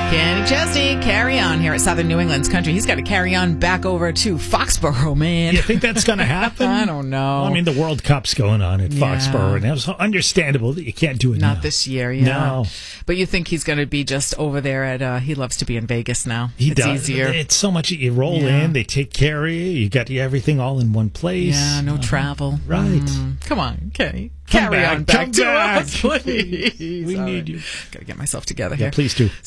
Kenny Chesney, carry on here at Southern New England's Country. He's got to carry on back over to Foxborough, man. You think that's going to happen? I don't know. Well, I mean, the World Cup's going on at Foxborough, and it's understandable that you can't do it Not now. this year, yeah. No. But you think he's going to be just over there at, he loves to be in Vegas now. He it's does. easier. It's so much. You roll in, they take care of you, you got everything all in one place. Yeah, no travel. Right. Come on, Kenny. Come Carry on back come to back. us, please. We need you. Got to get myself together Yeah, here. please do.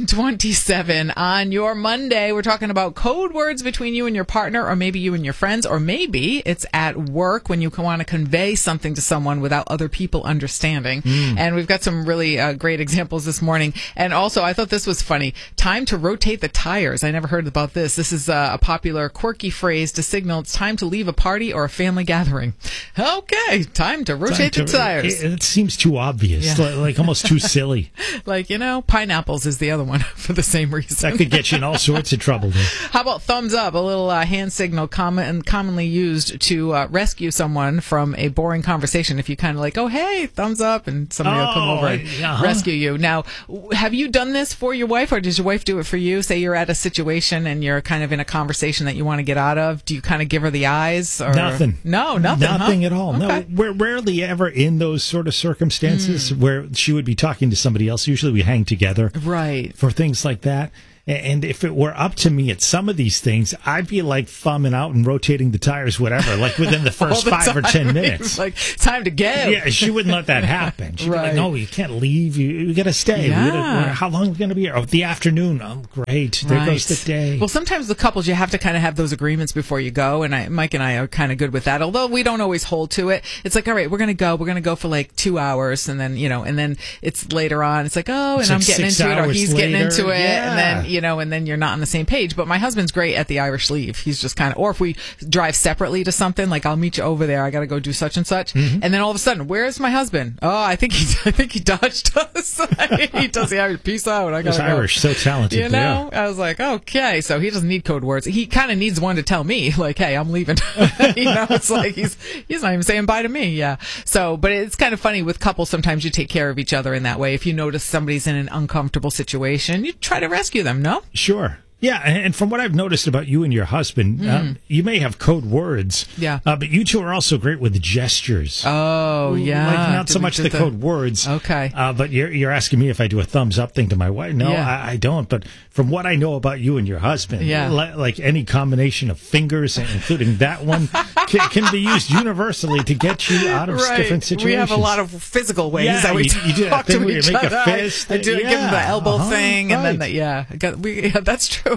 7:27 on your Monday. We're talking about code words between you and your partner, or maybe you and your friends, or maybe it's at work when you want to convey something to someone without other people understanding. And we've got some really great examples this morning. And also, I thought this was funny. Time to rotate the tires. I never heard about this. This is a popular, quirky phrase to signal it's time to leave a party or a family gathering. Okay, time to rotate the tires. It seems too obvious, like almost too silly. Like, pineapples is the other one for the same reason. That could get you in all sorts of trouble. There. How about thumbs up, a little hand signal commonly used to rescue someone from a boring conversation. If you kind of like, oh, hey, thumbs up, and somebody will come over and rescue you. Now, have you done this for your wife, or does your wife do it for you? Say you're at a situation and you're kind of in a conversation that you want to get out of. Do you kind of give her the eyes? Or? Nothing. No, nothing. Nothing at all. Okay. No, we're rarely ever in those sort of circumstances where she would be talking to somebody else. Usually we hang together for things like that. And if it were up to me at some of these things, I'd be like thumbing out and rotating the tires, whatever, like within the first 5 or 10 minutes. Like, time to go. Yeah, she wouldn't let that happen. She'd be like, no, you can't leave. You got to stay. How long are we going to be here? Oh, the afternoon. Oh, great. There goes the day. Well, sometimes the couples, you have to kind of have those agreements before you go. And Mike and I are kind of good with that. Although we don't always hold to it. It's like, all right, we're going to go. We're going to go for like 2 hours. And then, and then it's later on. It's like, oh, and I'm getting into it, or he's getting into it. And then, and then you're not on the same page. But my husband's great at the Irish leave. He's just kind of, or if we drive separately to something, like I'll meet you over there. I got to go do such and such. And then all of a sudden, where's my husband? Oh, I think he dodged us. He does the Irish. Peace out. I got Irish, so talented. I was like, okay, so he doesn't need code words. He kind of needs one to tell me, like, hey, I'm leaving. It's like he's not even saying bye to me. Yeah. So, but it's kind of funny with couples. Sometimes you take care of each other in that way. If you notice somebody's in an uncomfortable situation, you try to rescue them. No? Sure. Yeah, and from what I've noticed about you and your husband, you may have code words, but you two are also great with gestures. Oh, yeah. Like not so much the code words. Okay. But you're asking me if I do a thumbs up thing to my wife. No, I don't. But from what I know about you and your husband, like any combination of fingers, including that one, can be used universally to get you out of different situations. We have a lot of physical ways that we you do talk that thing to where each you make other. a fist. I do give him the elbow thing, and then that's true.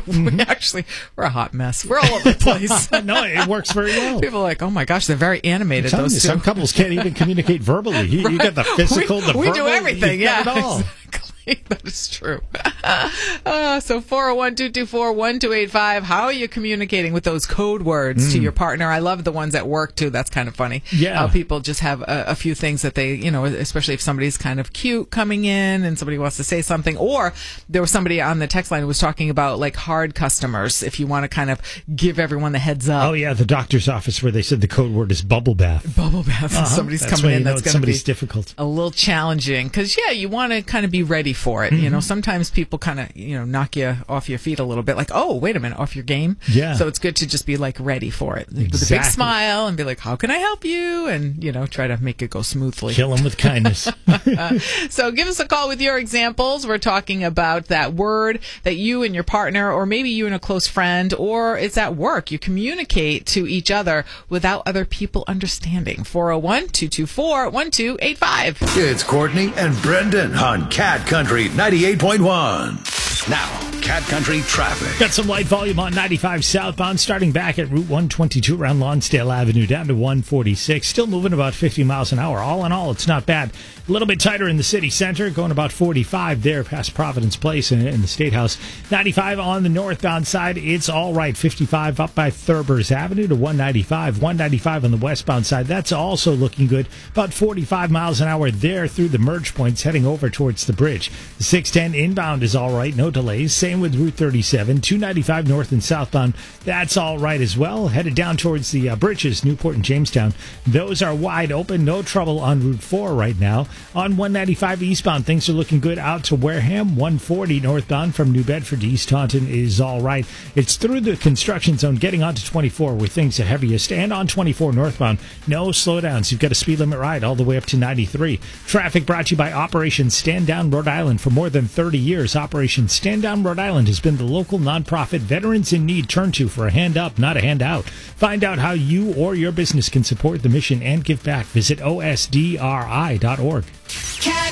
We're a hot mess. We're all over the place. No, it works very well. People are like, oh my gosh, they're very animated. Those two. Some couples can't even communicate verbally. You got the physical, the verbal. We do everything. It all. Exactly. That is true. So 401-224-1285. How are you communicating with those code words to your partner? I love the ones at work too. That's kind of funny. Yeah. How people just have a few things that they, especially if somebody's kind of cute coming in and somebody wants to say something. Or there was somebody on the text line who was talking about like hard customers. If you want to kind of give everyone the heads up. Oh yeah, the doctor's office where they said the code word is bubble bath. Bubble bath. Somebody's that's coming in. That's going to be difficult. A little challenging because you want to kind of be ready for it. Sometimes people kind of, knock you off your feet a little bit, like, oh, wait a minute, off your game. Yeah. So it's good to just be like ready for it with a big smile and be like, how can I help you? And, try to make it go smoothly. Kill them with kindness. So give us a call with your examples. We're talking about that word that you and your partner, or maybe you and a close friend, or it's at work. You communicate to each other without other people understanding. 401-224-1285. It's Courtney and Brendan on Cat Country 98.1. Now, Cat Country traffic. Got some light volume on 95 southbound, starting back at Route 122 around Lonsdale Avenue down to 146. Still moving about 50 miles an hour. All in all, it's not bad. A little bit tighter in the city center, going about 45 there past Providence Place in the State House. 95 on the northbound side, it's all right. 55 up by Thurbers Avenue to 195. 195 on the westbound side, that's also looking good. About 45 miles an hour there through the merge points heading over towards the bridge. The 610 inbound is all right, no delays. Same Same with Route 37, 295 north and southbound. That's all right as well. Headed down towards the bridges, Newport and Jamestown. Those are wide open. No trouble on Route 4 right now. On 195 eastbound, things are looking good out to Wareham. 140 northbound from New Bedford to East Taunton is all right. It's through the construction zone getting onto 24 where things are heaviest. And on 24 northbound, no slowdowns. You've got a speed limit ride all the way up to 93. Traffic brought to you by Operation Stand Down Rhode Island. For more than 30 years, Operation Stand Down Rhode Island has been the local nonprofit veterans in need turn to for a hand up, not a handout. Find out how you or your business can support the mission and give back. Visit osdri.org.